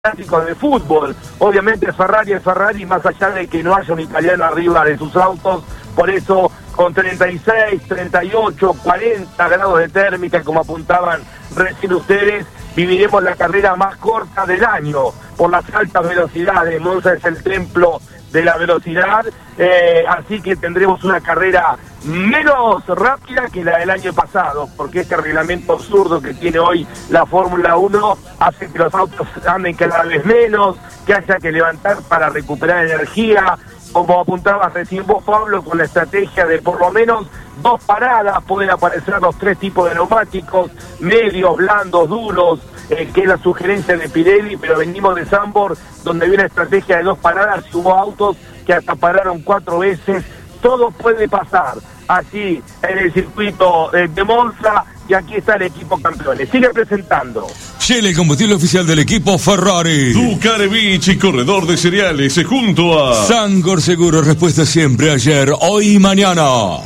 de fútbol. Obviamente Ferrari es Ferrari, más allá de que no haya un italiano arriba de sus autos, por eso con 36, 38, 40 grados de térmica, como apuntaban recién ustedes, viviremos la carrera más corta del año por las altas velocidades. Monza es el templo de la velocidad, así que tendremos una carrera menos rápida que la del año pasado, porque este reglamento absurdo que tiene hoy la Fórmula 1 hace que los autos anden cada vez menos, que haya que levantar para recuperar energía, como apuntabas recién vos, Pablo, con la estrategia de por lo menos 2 paradas. Pueden aparecer los 3 tipos de neumáticos, medios, blandos, duros, que es la sugerencia de Pirelli, pero venimos de Zandvoort, donde había una estrategia de 2 paradas y hubo autos que hasta pararon 4 veces. Todo puede pasar así en el circuito de Monza, y aquí está el equipo campeones. Sigue presentando. Shell, el combustible oficial del equipo Ferrari. Ducarevich y corredor de cereales, junto a Sancor Seguro, respuesta siempre, ayer, hoy y mañana.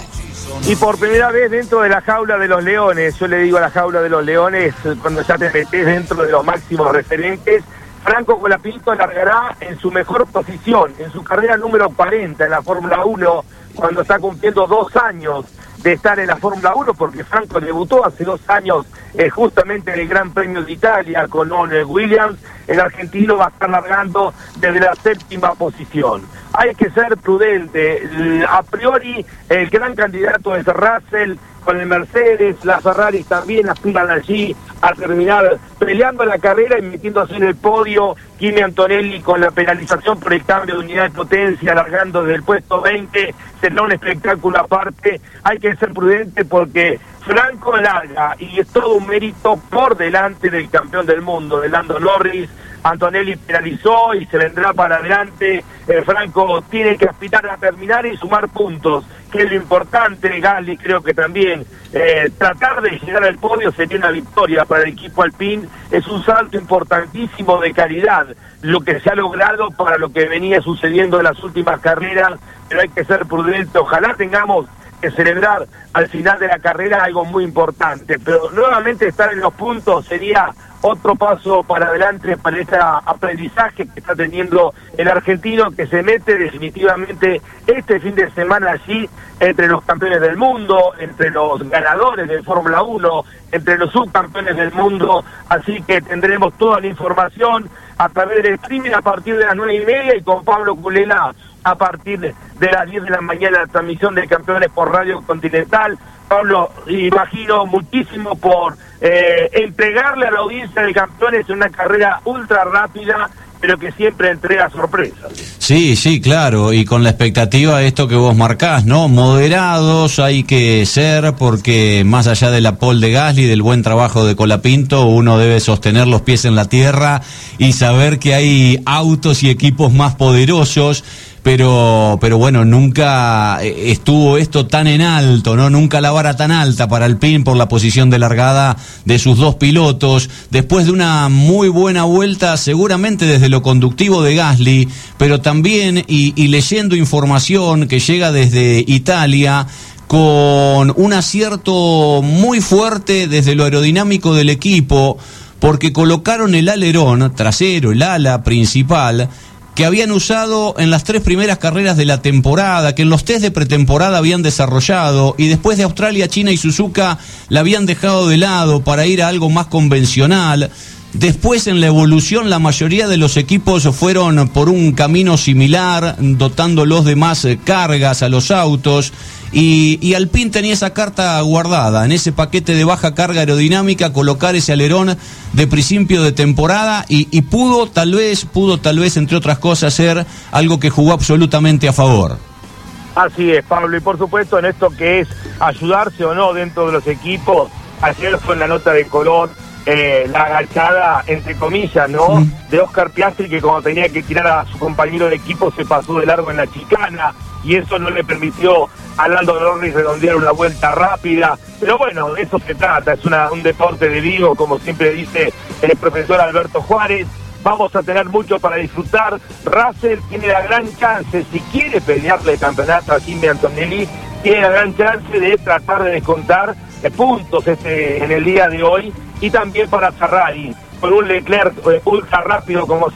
Y por primera vez dentro de la jaula de los leones, yo le digo a la jaula de los leones, cuando ya te metés dentro de los máximos referentes, Franco Colapinto largará en su mejor posición, en su carrera número 40 en la Fórmula 1, cuando está cumpliendo 2 años de estar en la Fórmula 1, porque Franco debutó hace 2 años justamente en el Gran Premio de Italia con Williams. El argentino va a estar largando desde la 7ª posición. Hay que ser prudente. A priori, el gran candidato es Russell con el Mercedes. Las Ferrari también aspiran allí a terminar peleando la carrera y metiéndose en el podio. Kimi Antonelli con la penalización por el cambio de unidad de potencia, largando desde el puesto 20. Será un espectáculo aparte. Hay que ser prudente porque Franco larga y es todo un mérito por delante del campeón del mundo, de Lando Norris. Antonelli penalizó y se vendrá para adelante. Franco tiene que aspirar a terminar y sumar puntos, que es lo importante. Gasly creo que también tratar de llegar al podio sería una victoria para el equipo Alpine. Es un salto importantísimo de calidad lo que se ha logrado para lo que venía sucediendo en las últimas carreras, pero hay que ser prudente. Ojalá tengamos que celebrar al final de la carrera algo muy importante, pero nuevamente estar en los puntos sería otro paso para adelante para este aprendizaje que está teniendo el argentino, que se mete definitivamente este fin de semana allí entre los campeones del mundo, entre los ganadores de Fórmula 1, entre los subcampeones del mundo. Así que tendremos toda la información a través del streaming a partir de las 9:30 y con Pablo Culela a partir de las 10 de la mañana, la transmisión de Campeones por Radio Continental. Pablo, imagino muchísimo por entregarle a la audiencia de Campeones una carrera ultra rápida, pero que siempre entrega sorpresas. Sí, claro, y con la expectativa de esto que vos marcás, ¿no? Moderados hay que ser, porque más allá de la pole de Gasly, del buen trabajo de Colapinto, uno debe sostener los pies en la tierra y saber que hay autos y equipos más poderosos. Pero bueno, nunca estuvo esto tan en alto, ¿no? Nunca la vara tan alta para Alpine por la posición de largada de sus 2 pilotos. Después de una muy buena vuelta, seguramente desde lo conductivo de Gasly, pero también, y leyendo información que llega desde Italia, con un acierto muy fuerte desde lo aerodinámico del equipo, porque colocaron el alerón trasero, el ala principal, que habían usado en las 3 primeras carreras de la temporada, que en los test de pretemporada habían desarrollado, y después de Australia, China y Suzuka la habían dejado de lado para ir a algo más convencional. Después, en la evolución, la mayoría de los equipos fueron por un camino similar, dotándolos de más cargas a los autos, y Alpine tenía esa carta guardada, en ese paquete de baja carga aerodinámica, colocar ese alerón de principio de temporada, y pudo tal vez, entre otras cosas, ser algo que jugó absolutamente a favor. Así es, Pablo, y por supuesto en esto que es ayudarse o no dentro de los equipos. Ayer fue en la nota de color la agachada, entre comillas, ¿no? De Oscar Piastri, que cuando tenía que tirar a su compañero de equipo se pasó de largo en la chicana, y eso no le permitió a Lando Norris redondear una vuelta rápida. Pero bueno, de eso se trata, es un deporte de vivo, como siempre dice el profesor Alberto Juárez. Vamos a tener mucho para disfrutar. Russell tiene la gran chance, si quiere pelearle el campeonato a Kimi Antonelli, tiene la gran chance de tratar de descontar puntos en el día de hoy, y también para Ferrari. con un Leclerc ultra rápido como